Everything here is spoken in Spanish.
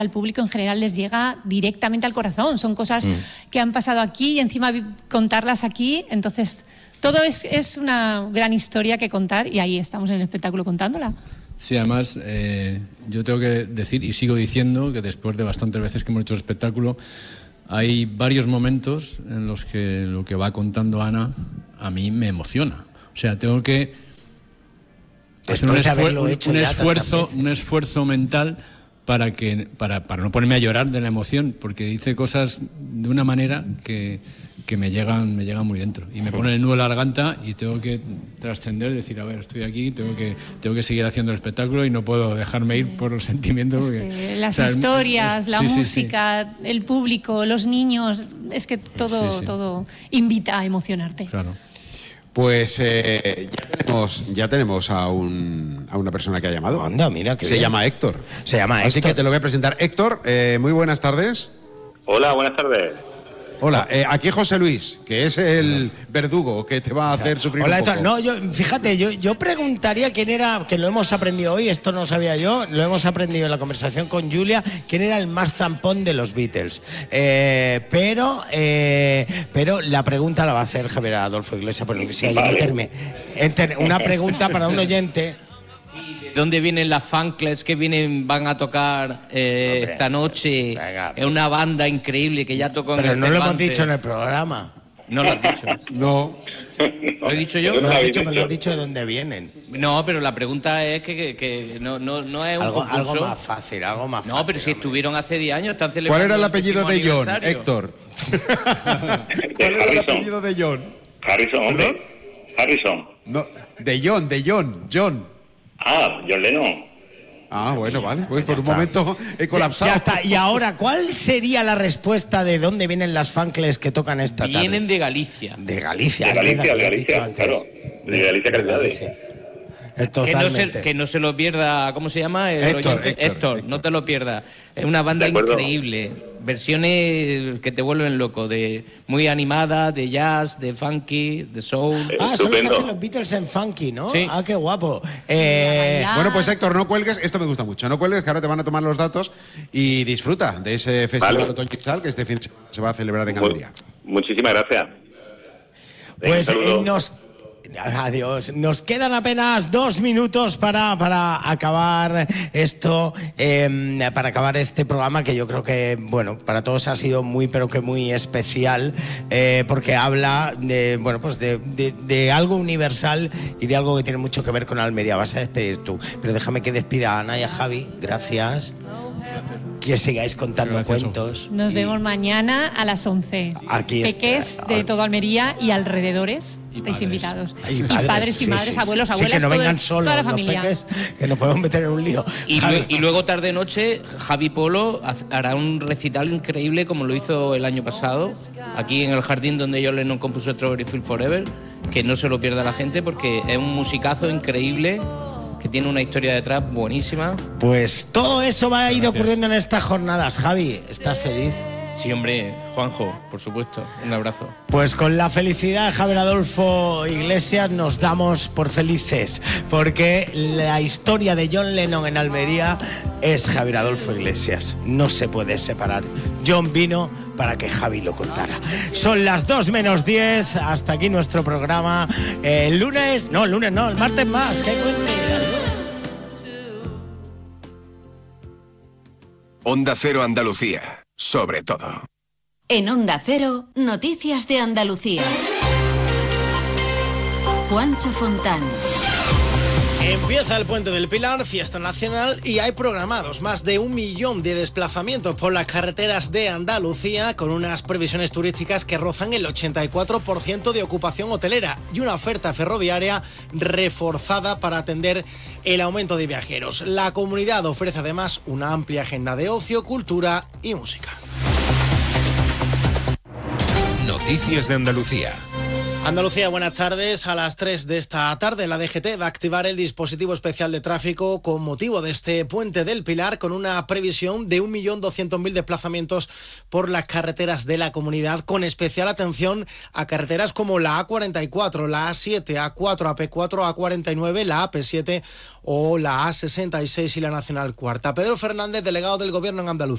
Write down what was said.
al público en general les llega directamente al corazón. Son cosas que han pasado aquí y encima contarlas aquí. Entonces, todo es una gran historia que contar y ahí estamos en el espectáculo contándola. Sí, además, yo tengo que decir, y sigo diciendo, que después de bastantes veces que hemos hecho el espectáculo, hay varios momentos en los que lo que va contando Ana a mí me emociona. O sea, tengo que hacer un esfuerzo mental para no ponerme a llorar de la emoción, porque dice cosas de una manera que me llegan muy dentro y me pone el nudo en la garganta y tengo que trascender, decir, a ver, estoy aquí, tengo que seguir haciendo el espectáculo y no puedo dejarme ir por los sentimientos. Porque, las historias, la música, el público, los niños, es que todo invita a emocionarte. Claro. Pues ya tenemos a una persona que ha llamado. Anda, mira, que se llama Héctor. Así que te lo voy a presentar. Héctor, muy buenas tardes. Hola, buenas tardes. Hola, aquí José Luis, que es el verdugo que te va a hacer sufrir un poco. No, yo preguntaría quién era, que lo hemos aprendido hoy, esto no sabía yo, lo hemos aprendido en la conversación con Julia, quién era el más zampón de los Beatles. Pero la pregunta la va a hacer Javier Adolfo Iglesias, por lo que sea, yo meterme. Una pregunta para un oyente. ¿Dónde vienen las fanclubs que van a tocar esta noche? Es una banda increíble que ya tocó en el Pero no Cervantes. lo hemos dicho en el programa. No lo has dicho. No. ¿Lo he dicho yo? No lo has dicho, pero lo has dicho de dónde vienen. No, pero la pregunta es que no es un concurso. Algo más fácil, No, pero si estuvieron hace 10 años, están celebrando. ¿Cuál era el apellido de John, aniversario. Héctor? ¿Cuál era el apellido de John? Harrison, hombre. Harrison. No, de John. Ah, John Lennon. Ah, bueno, vale. Pues por un momento he colapsado. Ya está. Y ahora, ¿cuál sería la respuesta de dónde vienen las fancles que tocan esta tarde? Vienen de Galicia. De Galicia. De Galicia, claro. De Galicia Calidades. Que no se lo pierda, ¿cómo se llama? Héctor, no te lo pierdas. Es una banda increíble. Versiones que te vuelven loco, muy animada, de jazz, de funky, de soul. Son los que hacen los Beatles en funky, ¿no? Sí. Ah, qué guapo. Bueno, pues Héctor, no cuelgues, esto me gusta mucho, no cuelgues, que ahora te van a tomar los datos y disfruta de ese festival Otoño Cristal que este fin de semana se va a celebrar en Almería. Muchísimas gracias. Pues adiós. Nos quedan apenas 2 minutos para acabar esto, para acabar este programa que yo creo que, bueno, para todos ha sido muy, pero que muy especial, porque habla de algo universal y de algo que tiene mucho que ver con Almería. Vas a despedir tú, pero déjame que despida a Ana y a Javi. Gracias. Que sigáis contando cuentos. Nos vemos mañana a las 11. Aquí Peques de todo Almería y alrededores. Estáis invitados. Y padres y madres, abuelos, abuelas, que no vengan solos toda la los familia. peques, que nos podemos meter en un lío. Y luego tarde-noche, Javi Polo hará un recital increíble como lo hizo el año pasado, aquí en el jardín donde John Lennon compuso Strawberry Fields Forever, que no se lo pierda la gente porque es un musicazo increíble, que tiene una historia detrás buenísima. Pues todo eso va a ir ocurriendo en estas jornadas. Javi, ¿estás feliz? Sí, hombre, Juanjo, por supuesto. Un abrazo. Pues con la felicidad de Javier Adolfo Iglesias nos damos por felices, porque la historia de John Lennon en Almería es Javier Adolfo Iglesias. No se puede separar. John vino para que Javi lo contara. Son las 2:10. Hasta aquí nuestro programa. El martes más. ¡Qué puente! Onda Cero Andalucía, sobre todo. En Onda Cero, Noticias de Andalucía. Juancho Fontán. Empieza el Puente del Pilar, fiesta nacional, y hay programados más de 1 millón de desplazamientos por las carreteras de Andalucía, con unas previsiones turísticas que rozan el 84% de ocupación hotelera y una oferta ferroviaria reforzada para atender el aumento de viajeros. La comunidad ofrece además una amplia agenda de ocio, cultura y música. Noticias de Andalucía. Andalucía, buenas tardes. A las 3 de esta tarde la DGT va a activar el dispositivo especial de tráfico con motivo de este Puente del Pilar, con una previsión de 1.200.000 desplazamientos por las carreteras de la comunidad, con especial atención a carreteras como la A44, la A7, A4, AP4, A49, la AP7 o la A66 y la Nacional Cuarta. Pedro Fernández, delegado del Gobierno en Andalucía.